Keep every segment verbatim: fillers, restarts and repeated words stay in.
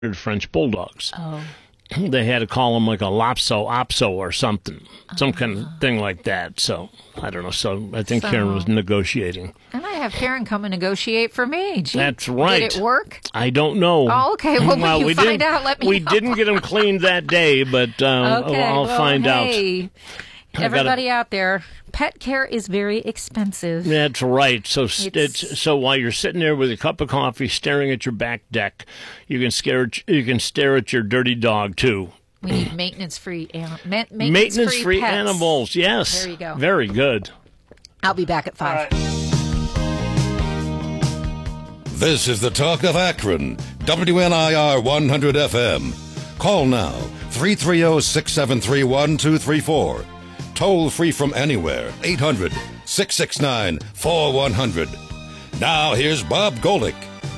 French bulldogs. Oh. They had to call them like a Lopso Opso or something, some uh, kind of thing like that. So, I don't know. So, I think so, Karen was negotiating. And I have Karen come and negotiate for me. Gee, that's right. Did it work? I don't know. Oh, okay. Well, well when you we find out, let me we know. We didn't get them cleaned that day, but uh, okay, I'll well, find hey. out. Everybody gotta, out there, pet care is very expensive. That's right. So it's, it's, so while you're sitting there with a cup of coffee, staring at your back deck, you can stare at, you can stare at your dirty dog too. We need maintenance-free maintenance maintenance-free pets. animals. Yes. There you go. Very good. I'll be back at five. Right. This is the Talk of Akron, W N I R one hundred F M. Call now, three three zero, six seven three, one two three four. Toll free from anywhere, eight hundred, six six nine, four one zero zero. Now here's Bob Golick.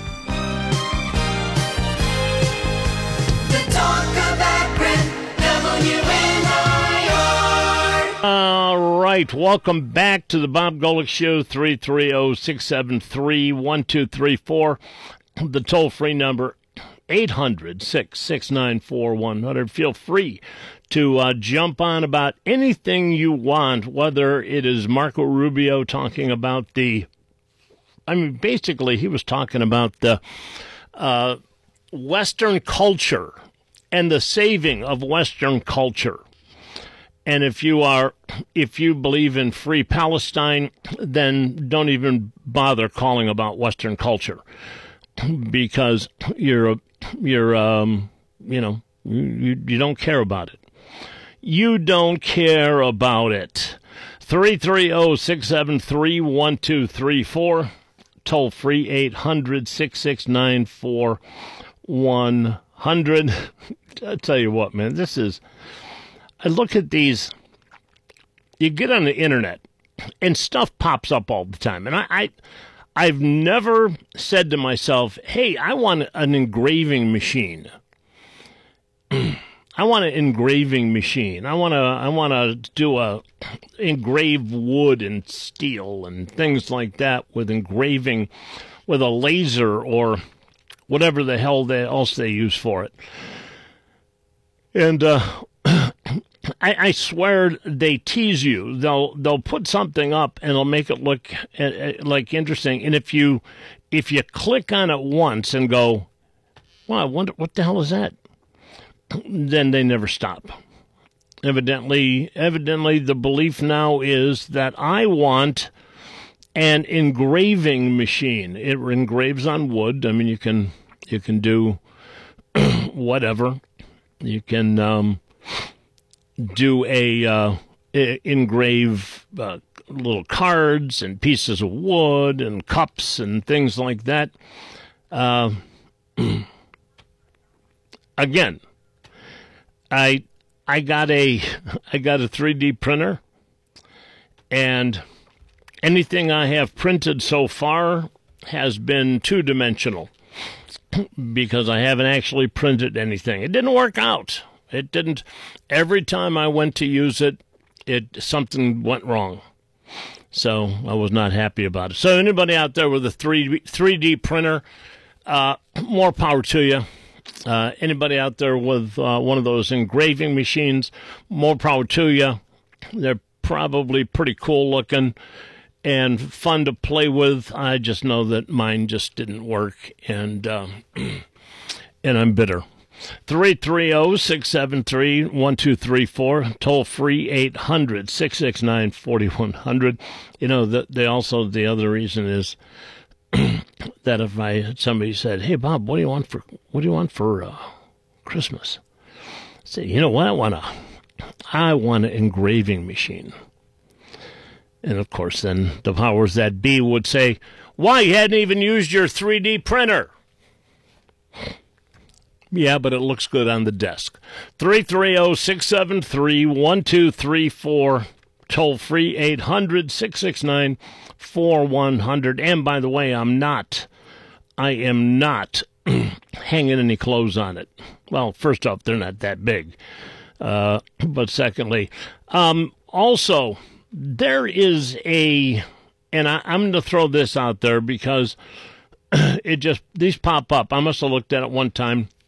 The Talk of Akron, W N I R. All right, welcome back to the Bob Golick Show, three three zero, six seven three, one two three four. The toll-free number, eight hundred, six six nine, four one zero zero. Feel free to uh, jump on about anything you want, whether it is Marco Rubio talking about the, I mean, basically he was talking about the uh, Western culture and the saving of Western culture. And if you are, if you believe in free Palestine, then don't even bother calling about Western culture, because you're, you're, um, you know, you, you don't care about it. You don't care about it. three three zero, six seven three, one two three four. Toll free eight hundred, six six nine, four one zero zero. I tell you what, man, this is, I look at these, you get on the internet and stuff pops up all the time. And I, I I've never said to myself, hey, I want an engraving machine. I want an engraving machine. I want to I want to do a engrave wood and steel and things like that with engraving with a laser or whatever the hell they, else they use for it. And uh, I, I swear they tease you. They'll they'll put something up and they'll make it look uh, like interesting. And if you if you click on it once and go, well, I wonder what the hell is that? Then they never stop. Evidently, evidently, the belief now is that I want an engraving machine. It engraves on wood. I mean, you can you can do whatever. You can um, do a uh, engrave uh, little cards and pieces of wood and cups and things like that. Uh, again. I I got a I got a three D printer, and anything I have printed so far has been two-dimensional because I haven't actually printed anything. It didn't work out. It didn't. Every time I went to use it, it something went wrong. So I was not happy about it. So anybody out there with a three D printer, uh, more power to you. Uh, anybody out there with uh, one of those engraving machines, more power to you. They're probably pretty cool looking and fun to play with. I just know that mine just didn't work, and uh, and I'm bitter. three three zero, six seven three, one two three four, toll free eight hundred, six six nine, four one zero zero. You know, the, they also, the other reason is that if I somebody said, "Hey Bob, what do you want for what do you want for uh, Christmas?" I say, "You know what? I want a I want an engraving machine." And of course, then the powers that be would say, "Why, you hadn't even used your three D printer?" Yeah, but it looks good on the desk. three three zero, six seven three, one two three four. Toll free eight hundred, six six nine, four one zero zero. And by the way, I'm not, I am not hanging any clothes on it. Well, first off, they're not that big. Uh, but secondly, um, also, there is a, and I, I'm going to throw this out there because it just, these pop up. I must have looked at it one time.